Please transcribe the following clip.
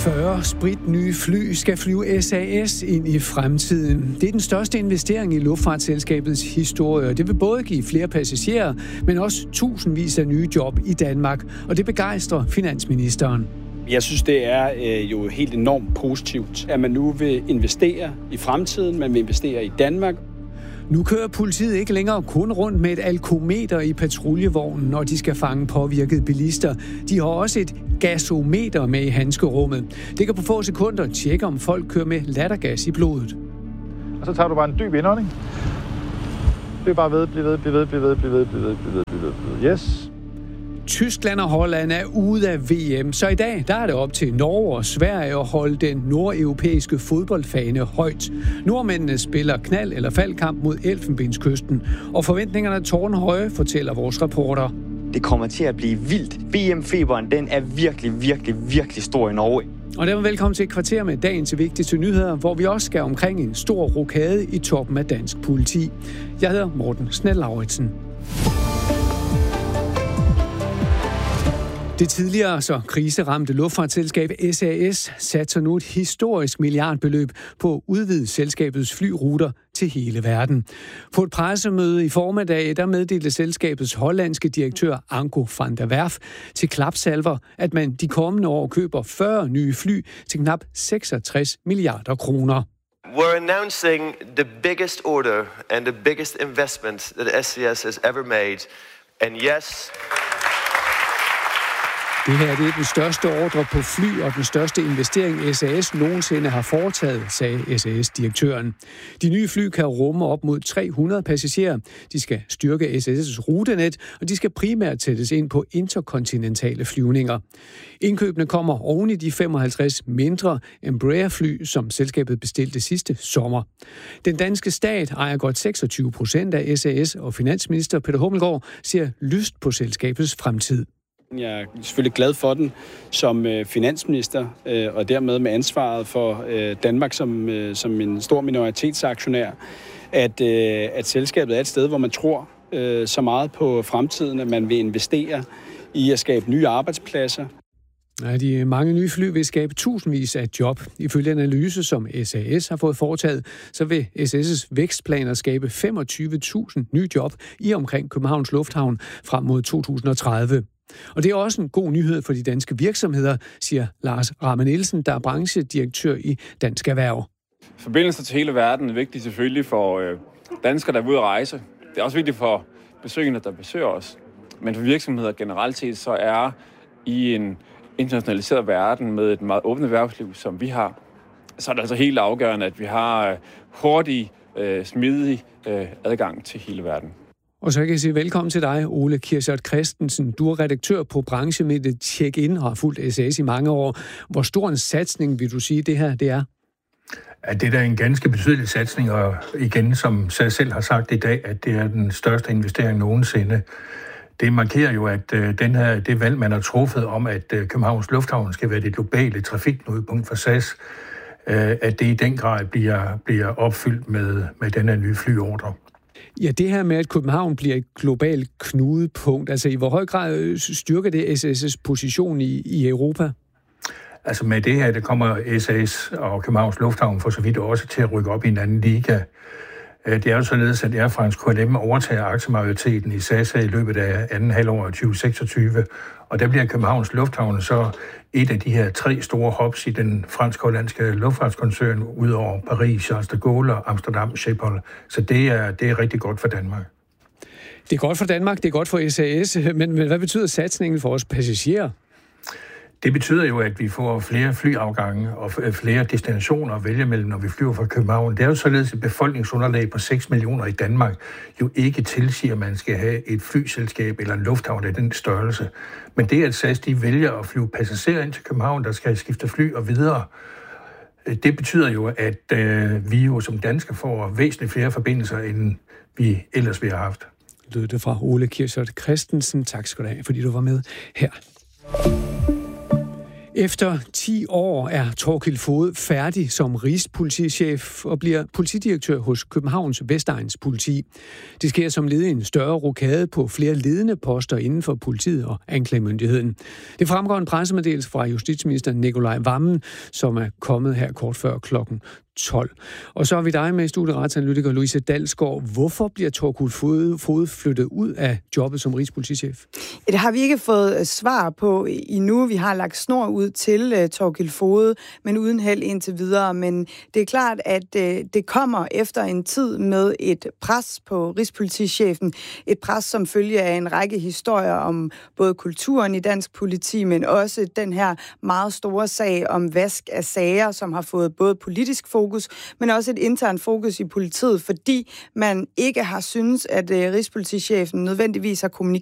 40 spritnye fly skal flyve SAS ind i fremtiden. Det er den største investering i luftfartsselskabets historie. Det vil både give flere passagerer, men også tusindvis af nye job i Danmark. Og det begejstrer finansministeren. Jeg synes, det er jo helt enormt positivt, at man nu vil investere i fremtiden, man vil investere i Danmark. Nu kører politiet ikke længere kun rundt med et alkometer i patruljevognen, når de skal fange påvirkede bilister. De har også et gasometer med i handskerummet. Det kan på få sekunder tjekke, om folk kører med lattergas i blodet. Og så tager du bare en dyb indånding. Bliv bare ved, bliv ved. Yes. Tyskland og Holland er ude af VM, så i dag der er det op til Norge og Sverige at holde den nordeuropæiske fodboldfane højt. Nordmændene spiller knald- eller faldkamp mod Elfenbenskysten, og forventningerne er tårnhøje, fortæller vores reporter. Det kommer til at blive vildt. VM-feberen, den er virkelig stor i Norge. Og dermed velkommen til et kvarter med dagens vigtigste nyheder, hvor vi også skal omkring en stor rokade i toppen af dansk politi. Jeg hedder Morten Snell-Lauritsen. Det tidligere så kriseramte luftfartsselskab SAS satser nu et historisk milliardbeløb på at udvide selskabets flyruter til hele verden. På et pressemøde i formiddag, der meddelte selskabets hollandske direktør Anko van der Werf til klapsalver, at man de kommende år køber 40 nye fly til knap 66 milliarder kroner. We're announcing the biggest order and the biggest investment that SAS has ever made. And yes, det her det er den største ordre på fly og den største investering SAS nogensinde har foretaget, sagde SAS-direktøren. De nye fly kan rumme op mod 300 passagerer. De skal styrke SAS' rutenet, og de skal primært sættes ind på interkontinentale flyvninger. Indkøbene kommer oven i de 55 mindre Embraer-fly, som selskabet bestilte sidste sommer. Den danske stat ejer godt 26% af SAS, og finansminister Peter Hummelgaard ser lyst på selskabets fremtid. Jeg er selvfølgelig glad for den som finansminister, og dermed med ansvaret for Danmark som en stor minoritetsaktionær, at selskabet er et sted, hvor man tror så meget på fremtiden, at man vil investere i at skabe nye arbejdspladser. Ja, de mange nye fly vil skabe tusindvis af job. Ifølge en analyse, som SAS har fået foretaget, så vil SAS' vækstplaner skabe 25.000 nye job i omkring Københavns Lufthavn frem mod 2030. Og det er også en god nyhed for de danske virksomheder, siger Lars Ramme Nielsen, der er branchedirektør i Dansk Erhverv. Forbindelser til hele verden er vigtigt selvfølgelig for danskere, der er ude at rejse. Det er også vigtigt for besøgende, der besøger os. Men for virksomheder generelt set, så er i en internationaliseret verden med et meget åbent erhvervsliv, som vi har, så er det altså helt afgørende, at vi har hurtig, smidig adgang til hele verden. Og så kan jeg sige velkommen til dig, Ole Kirchert Christensen. Du er redaktør på branchemediet Check-In og har fulgt SAS i mange år. Hvor stor en satsning vil du sige, det her det er? Ja, det er da en ganske betydelig satsning, og igen, som SAS selv har sagt i dag, at det er den største investering nogensinde. Det markerer jo, at det valg, man har truffet om, at Københavns Lufthavn skal være det globale trafikknudepunkt for SAS, at det i den grad bliver opfyldt med den her nye flyordre. Ja, det her med, at København bliver et globalt knudepunkt, altså i hvor høj grad styrker det SAS' position i Europa? Altså med det her, det kommer SAS og Københavns Lufthavn for så vidt også til at rykke op i en anden liga. Det er jo således, at Air France KLM overtager aktiemajoriteten i SAS i løbet af anden halvår af 2026, og der bliver Københavns Lufthavn så et af de her 3 store hubs i den fransk-hollandske luftfartskoncern, udover Paris, Charles de Gaulle og Amsterdam Schiphol. Så det er rigtig godt for Danmark. Det er godt for Danmark, det er godt for SAS, men hvad betyder satsningen for os passagerer? Det betyder jo, at vi får flere flyafgange og flere destinationer at vælge mellem, når vi flyver fra København. Det er jo således et befolkningsunderlag på 6 millioner i Danmark jo ikke tilsiger, at man skal have et flyselskab eller en lufthavn af den størrelse. Men det, at SAS de vælger at flyve passagerer ind til København, der skal skifte fly og videre, det betyder jo, at vi jo som danskere får væsentligt flere forbindelser, end vi ellers ville have haft. Lød det fra Ole Kirchert Christensen. Tak skal du have, fordi du var med her. Efter 10 år er Thorkild Foged færdig som rigspolitichef og bliver politidirektør hos Københavns Vestegns Politi. Det sker som led i en større rokade på flere ledende poster inden for politiet og anklagemyndigheden. Det fremgår en pressemeddelelse fra justitsminister Nicolai Wammen, som er kommet her kort før klokken 12. Og så er vi dig med i studiet, retsanalytiker Louise Dalsgaard. Hvorfor bliver Thorkild Foged flyttet ud af jobbet som rigspolitichef? Det har vi ikke fået svar på endnu. Vi har lagt snor ud til Thorkild Foged, men uden held indtil videre. Men det er klart, at det kommer efter en tid med et pres på rigspolitichefen. Et pres, som følge af en række historier om både kulturen i dansk politi, men også den her meget store sag om vask af sager, som har fået både politisk fokus, men også et internt fokus i politiet, fordi man ikke har synes, at rigspolitichefen nødvendigvis har kommunikeret